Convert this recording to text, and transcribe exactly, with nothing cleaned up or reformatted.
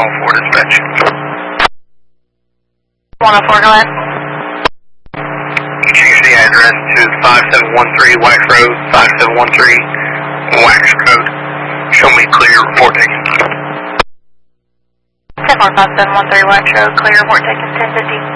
oh four dispatch. one oh four, go ahead. Change the address to five seven one three Wax Road, five seven one three Wax Road. Show me clear, report taken. ten four five seven one three Wax Road, clear, report taken ten fifty.